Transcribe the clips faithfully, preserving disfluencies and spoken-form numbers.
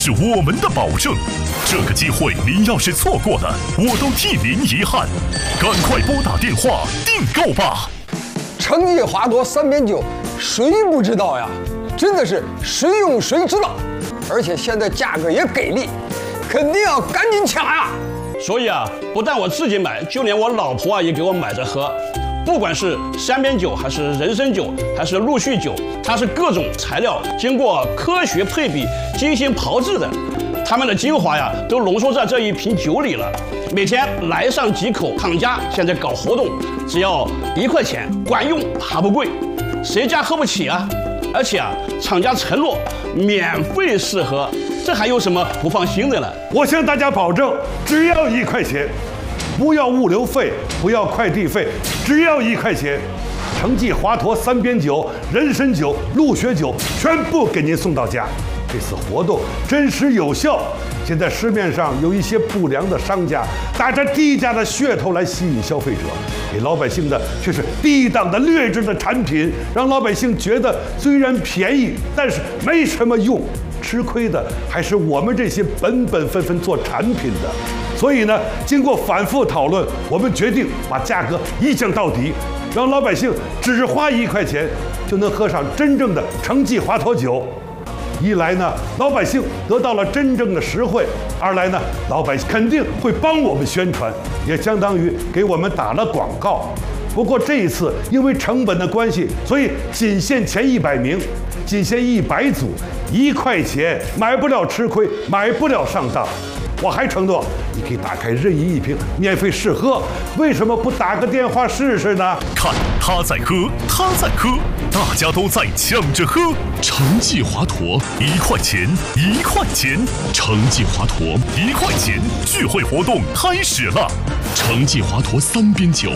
是我们的保证。这个机会您要是错过了，我都替您遗憾。赶快拨打电话订购吧。 橙记华佗三边酒，谁不知道呀？真的是谁用谁知道，而且现在价格也给力，肯定要赶紧抢呀！ 所以啊，不但我自己买，就连我老婆啊也给我买着喝。不管是三边酒，还是人参酒，还是陆续酒，它是各种材料经过科学配比、精心炮制的，它们的精华呀都浓缩在这一瓶酒里了。每天来上几口，厂家现在搞活动，只要一块钱，管用还不贵，谁家喝不起啊？而且啊，厂家承诺免费试喝，这还有什么不放心的呢？ 我向大家保证，只要一块钱。不要物流费，不要快递费，只要一块钱。橙记华佗三边酒、人参酒、鹿血酒全部给您送到家。这次活动真实有效。现在市面上有一些不良的商家，打着低价的噱头来吸引消费者，给老百姓的却是低档的劣质的产品，让老百姓觉得虽然便宜，但是没什么用。吃亏的还是我们这些本本分分做产品的。所以呢，经过反复讨论，我们决定把价格一降到底，让老百姓只花一块钱就能喝上真正的橙记华佗酒。一来呢，老百姓得到了真正的实惠；二来呢，老百姓肯定会帮我们宣传，也相当于给我们打了广告。不过这一次因为成本的关系，所以仅限前一百名，仅限一百组，一块钱买不了吃亏，买不了上当。我还承诺，你可以打开任意一瓶免费试喝，为什么不打个电话试试呢？ 看他在喝，他在喝，大家都在抢着喝。橙记华佗一块钱，一块钱，橙记华佗一块钱，聚会活动开始了。橙记华佗三边酒。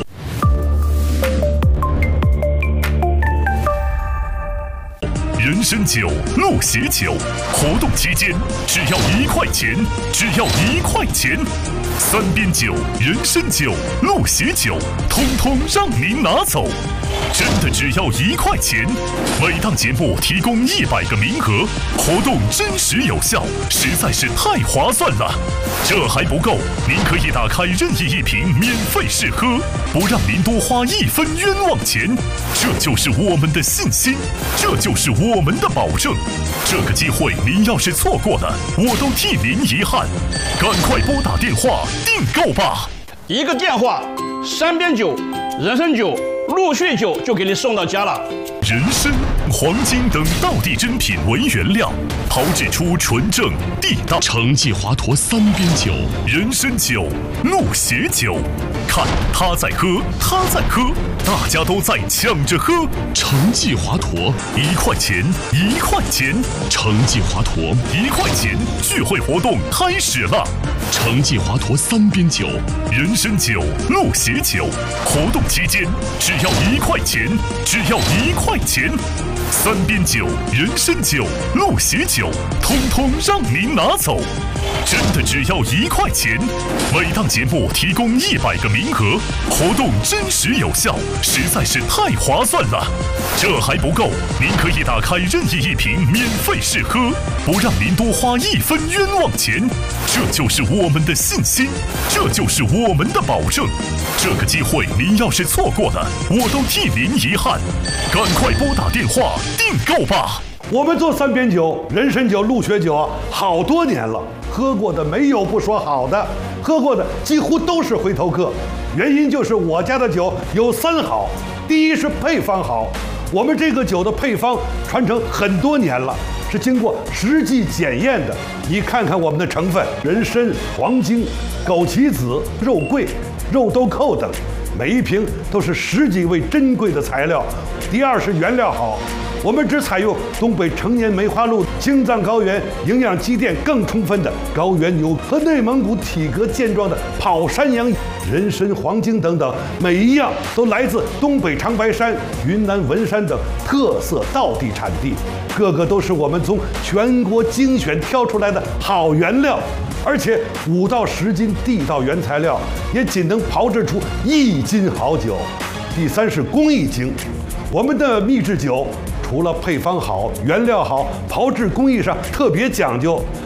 人参酒、鹿血酒，活动期间只要一块钱，只要一块钱。三边酒、人参酒、鹿血酒，通通让您拿走，真的只要一块钱。每档节目提供一百个名额，活动真实有效，实在是太划算了。这还不够，您可以打开任意一瓶免费试喝，不让您多花一分冤枉钱。这就是我们的信心，这就是我们的保证。这个机会您要是错过了，我都替您遗憾。赶快拨打电话订购吧！ 一个电话，三边酒、人参酒、鹿血酒就给你送到家了。 人参、黄金等道地珍品为原料，炮制出纯正地道橙记华佗三边酒、人参酒、鹿血酒。看他在喝，他在喝，大家都在抢着喝。橙记华佗一块钱，一块钱，橙记华佗一块钱，聚会活动开始了。橙记华佗三边酒、人参酒、鹿血酒，活动期间只要一块钱，只要一块钱。三边酒、人参酒、鹿血酒，通通让您拿走，真的只要一块钱。每档节目提供一百个名额，活动真实有效，实在是太划算了。这还不够，您可以打开任意一瓶免费试喝，不让您多花一分冤枉钱。这就是我们的信心，这就是我们的保证。这个机会您要是错过了，我都替您遗憾。赶快拨打电话订购吧！ 我们做三边酒、人参酒、鹿血酒啊，好多年了，喝过的没有不说好的，喝过的几乎都是回头客。原因就是我家的酒有三好：第一是配方好，我们这个酒的配方传承很多年了，是经过实际检验的。你看看我们的成分：人参、黄精、枸杞子、肉桂、肉豆蔻等，每一瓶都是十几味珍贵的材料。第二是原料好，我们只采用东北成年梅花鹿、青藏高原营养积淀更充分的高原牛和内蒙古体格健壮的跑山羊。人参、黄精等等，每一样都来自东北长白山、云南文山等特色道地产地，个个都是我们从全国精选挑出来的好原料。而且五到十斤地道原材料，也仅能炮制出一斤好酒。第三是工艺精，我们的秘制酒除了配方好、原料好，炮制工艺上特别讲究，